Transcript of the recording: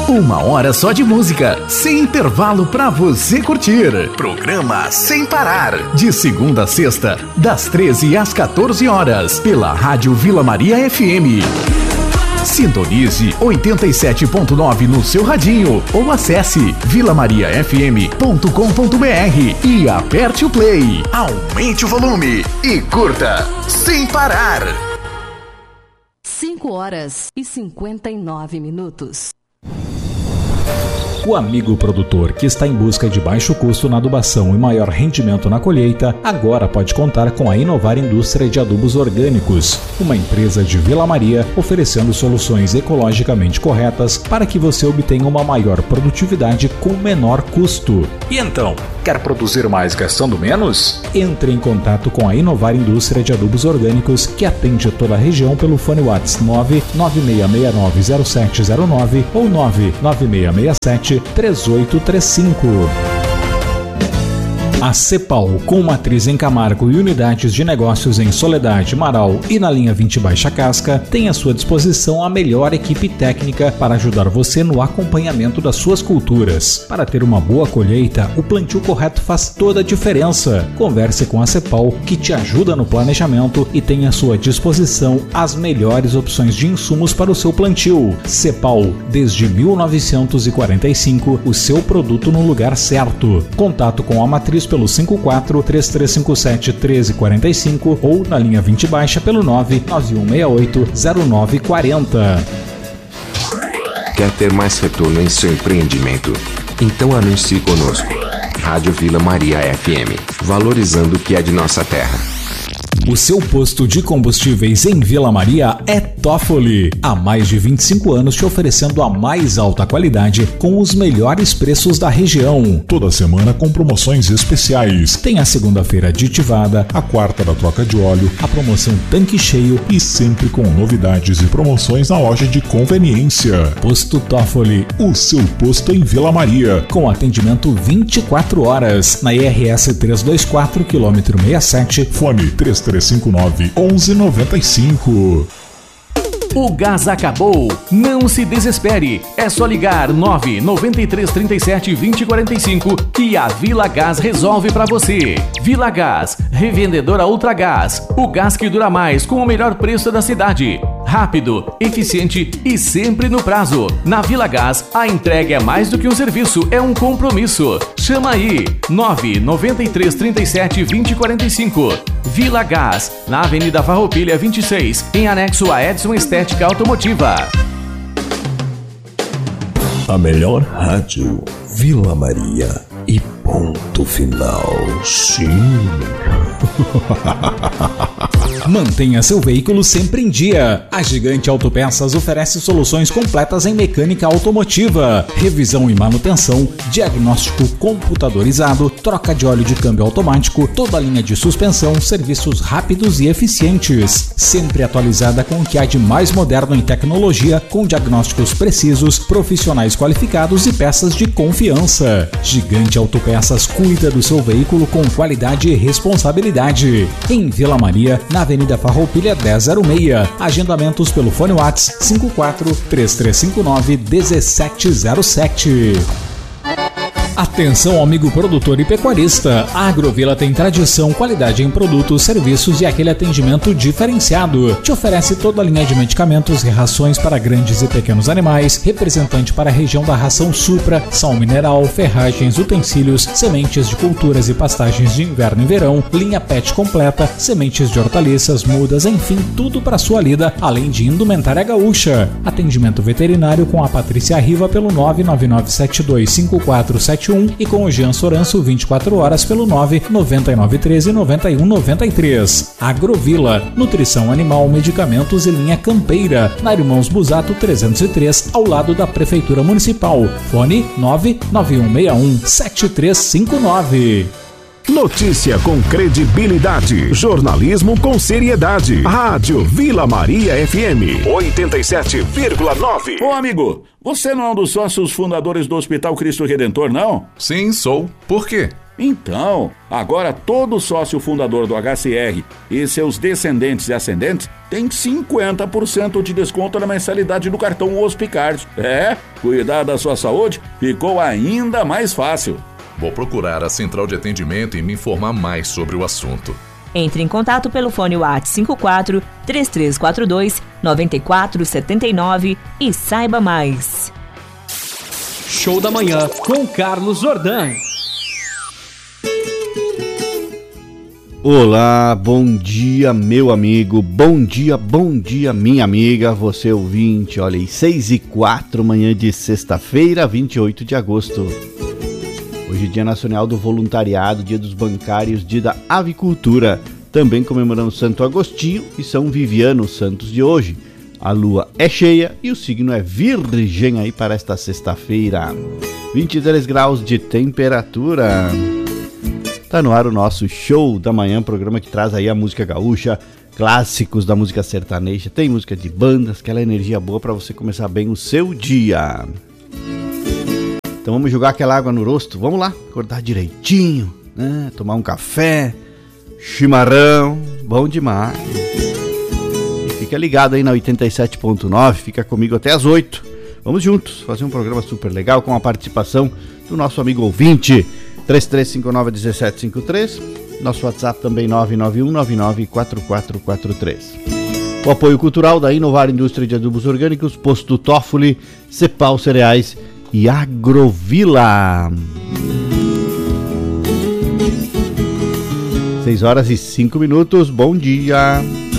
1 hora só de música, sem intervalo pra você curtir. Programa Sem Parar, de segunda a sexta, das 13 às 14 horas, pela Rádio Vila Maria FM. Sintonize 87.9 no seu radinho ou acesse vilamariafm.com.br e aperte o play, aumente o volume e curta Sem Parar. 5 horas e 59 minutos. O amigo produtor que está em busca de baixo custo na adubação e maior rendimento na colheita, agora pode contar com a Inovar Indústria de Adubos Orgânicos, uma empresa de Vila Maria oferecendo soluções ecologicamente corretas para que você obtenha uma maior produtividade com menor custo. E então, quer produzir mais gastando menos? Entre em contato com a Inovar Indústria de Adubos Orgânicos, que atende toda a região pelo fone WhatsApp 996690709 ou 99667 3835. A Cepal, com matriz em Camargo e unidades de negócios em Soledade, Marau e na linha 20 Baixa Casca, tem à sua disposição a melhor equipe técnica para ajudar você no acompanhamento das suas culturas. Para ter uma boa colheita, o plantio correto faz toda a diferença. Converse com a Cepal, que te ajuda no planejamento e tem à sua disposição as melhores opções de insumos para o seu plantio. Cepal, desde 1945, o seu produto no lugar certo. Contato com a matriz pelo 54-3357-1345 ou na linha 20 Baixa pelo 99168-0940. Quer ter mais retorno em seu empreendimento? Então anuncie conosco. Rádio Vila Maria FM, valorizando o que é de nossa terra. O seu posto de combustíveis em Vila Maria é Toffoli. Há mais de 25 anos te oferecendo a mais alta qualidade com os melhores preços da região. Toda semana com promoções especiais. Tem a segunda-feira aditivada, a quarta da troca de óleo, a promoção tanque cheio e sempre com novidades e promoções na loja de conveniência. Posto Toffoli, o seu posto em Vila Maria. Com atendimento 24 horas na IRS 324, quilômetro 67, fone 3359-1195. O gás acabou? Não se desespere. É só ligar 99337-2045 que a Vila Gás resolve para você. Vila Gás, revendedora Ultragás. O gás que dura mais com o melhor preço da cidade. Rápido, eficiente e sempre no prazo. Na Vila Gás, a entrega é mais do que um serviço, é um compromisso. Chama aí, 99337-2045. Vila Gás, na Avenida Farroupilha 26, em anexo a Edson Estética Automotiva. A melhor rádio, Vila Maria e ponto final. Sim. Mantenha seu veículo sempre em dia. A Gigante Autopeças oferece soluções completas em mecânica automotiva, revisão e manutenção, diagnóstico computadorizado, troca de óleo de câmbio automático, toda a linha de suspensão, serviços rápidos e eficientes. Sempre atualizada com o que há de mais moderno em tecnologia, com diagnósticos precisos, profissionais qualificados e peças de confiança. Gigante Autopeças cuida do seu veículo com qualidade e responsabilidade. Em Vila Maria, na Avenida Farroupilha 1006. Agendamentos pelo fone WhatsApp 54-3359-1707. Atenção, amigo produtor e pecuarista. A Agrovila tem tradição, qualidade em produtos, serviços e aquele atendimento diferenciado. Te oferece toda a linha de medicamentos e rações para grandes e pequenos animais, representante para a região da ração Supra, sal mineral, ferragens, utensílios, sementes de culturas e pastagens de inverno e verão, linha PET completa, sementes de hortaliças, mudas, enfim, tudo para sua lida, além de indumentária gaúcha. Atendimento veterinário com a Patrícia Riva pelo 999725471 e com o Jean Soranço 24 horas pelo 99913-9193. Agrovila, nutrição animal, medicamentos e linha campeira, na Irmãos Busato 303, ao lado da Prefeitura Municipal. Fone 99161-7359. Notícia com credibilidade, jornalismo com seriedade. Rádio Vila Maria FM 87,9. Ô amigo, você não é um dos sócios fundadores do Hospital Cristo Redentor, não? Sim, sou. Por quê? Então, agora todo sócio fundador do HCR e seus descendentes e ascendentes tem 50% de desconto na mensalidade do cartão Hospicard. Cuidar da sua saúde ficou ainda mais fácil. Vou procurar a central de atendimento e me informar mais sobre o assunto. Entre em contato pelo fone WhatsApp 54 3342 9479 e saiba mais. Show da Manhã com Carlos Jordan. Olá, bom dia meu amigo, bom dia minha amiga, você ouvinte, olha aí, 6h04, manhã de sexta-feira, 28 de agosto. Hoje é Dia Nacional do Voluntariado, Dia dos Bancários, Dia da Avicultura. Também comemoramos Santo Agostinho e São Viviano, os santos de hoje. A lua é cheia e o signo é Virgem aí para esta sexta-feira. 23 graus de temperatura. Tá no ar o nosso Show da Manhã, programa que traz aí a música gaúcha, clássicos da música sertaneja, tem música de bandas, aquela energia boa para você começar bem o seu dia. Então vamos jogar aquela água no rosto, vamos lá, acordar direitinho, né? Tomar um café, chimarrão, bom demais. E fica ligado aí na 87.9, fica comigo até as 8. Vamos juntos fazer um programa super legal com a participação do nosso amigo ouvinte, 3359-1753, nosso WhatsApp também 991994443. O apoio cultural da Inovar Indústria de Adubos Orgânicos, Posto Toffoli, Cepal Cereais e Agrovila. 6 horas e 5 minutos, bom dia.